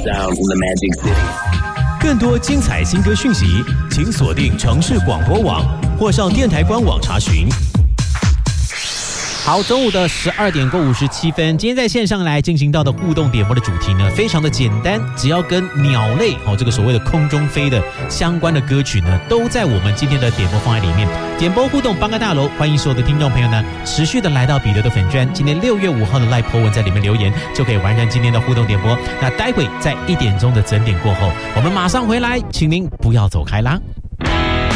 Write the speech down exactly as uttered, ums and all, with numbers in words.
sound from the Magic City. 更多精彩新歌讯息，请锁定城市广播网或上电台官网查询。好，中午的十二点过五十七分，今天在线上来进行到的互动点播的主题呢，非常的简单，只要跟鸟类哦，这个所谓的空中飞的相关的歌曲呢，都在我们今天的点播方案里面。点播互动八个大楼，欢迎所有的听众朋友呢，持续的来到彼得的粉专，今天六月五号的 Live po 文在里面留言，就可以完成今天的互动点播。那待会在一点钟的整点过后，我们马上回来，请您不要走开啦。